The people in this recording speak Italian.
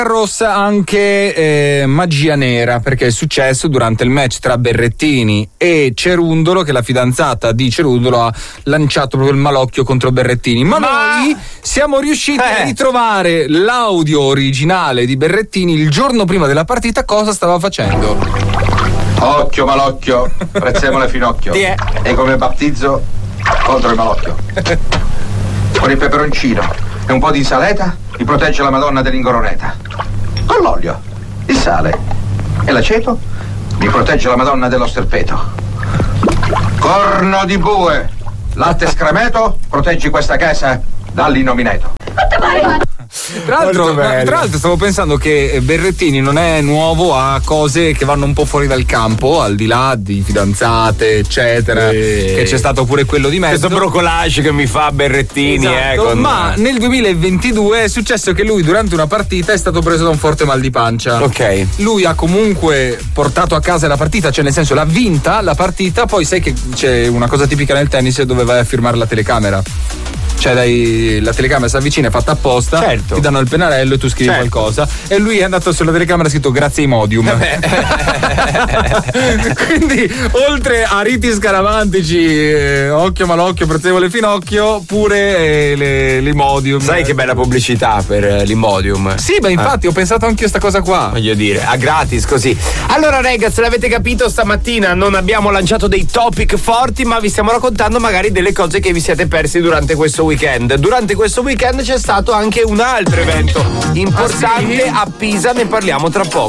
rossa anche magia nera, perché è successo durante il match tra Berrettini e Cerundolo che la fidanzata di Cerundolo ha lanciato proprio il malocchio contro Berrettini, ma noi siamo riusciti a ritrovare l'audio originale di Berrettini il giorno prima della partita. Cosa stava facendo? Occhio malocchio, prezzemolo finocchio. E come battizzo contro il malocchio. Con il peperoncino e un po' di insalata mi protegge la Madonna dell'Ingoroneta. Con l'olio, il sale e l'aceto mi protegge la Madonna dello Sterpeto. Corno di bue, latte scremeto, proteggi questa casa dall'innomineto. Tra l'altro stavo pensando che Berrettini non è nuovo a cose che vanno un po' fuori dal campo, al di là di fidanzate eccetera, che c'è stato pure quello di mezzo, questo brocolage che mi fa Berrettini, esatto, ma nel 2022 è successo che lui durante una partita è stato preso da un forte mal di pancia. Ok. Lui ha comunque portato a casa la partita, cioè nel senso l'ha vinta la partita, poi sai che c'è una cosa tipica nel tennis dove vai a firmare la telecamera. Cioè la telecamera si avvicina, è fatta apposta, certo, ti danno il pennarello e tu scrivi qualcosa, e lui è andato sulla telecamera e ha scritto grazie Imodium. Quindi oltre a riti scaramantici, occhio malocchio, prezzemolo finocchio, pure l'Imodium. Sai che bella pubblicità per l'Imodium. Sì, beh infatti ho pensato anch'io sta cosa qua. Voglio dire, a gratis così. Allora ragazzi, l'avete capito, stamattina non abbiamo lanciato dei topic forti, ma vi stiamo raccontando magari delle cose che vi siete persi durante questo weekend. Durante questo weekend c'è stato anche un altro evento importante a Pisa, ne parliamo tra poco.